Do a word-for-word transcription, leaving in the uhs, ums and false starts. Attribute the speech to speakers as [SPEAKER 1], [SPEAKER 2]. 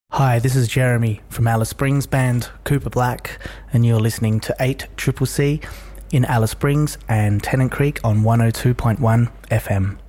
[SPEAKER 1] Hi, this is Jeremy from Alice Springs band Cooper Black, and you're listening to eight C C C in Alice Springs and Tennant Creek on one oh two point one F M.